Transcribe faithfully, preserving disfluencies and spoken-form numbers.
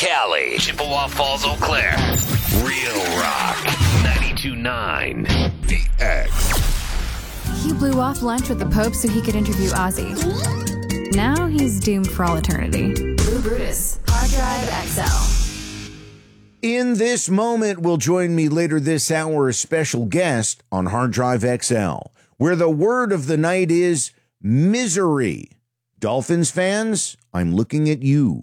Cali, Chippewa Falls, Eau Claire. Real Rock, ninety-two point nine. The X. He blew off lunch with the Pope so he could interview Ozzy. Now he's doomed for all eternity. Blue Brutus, Hard Drive X L. In this moment will join me later this hour a special guest on Hard Drive X L, where the word of the night is misery. Dolphins fans, I'm looking at you.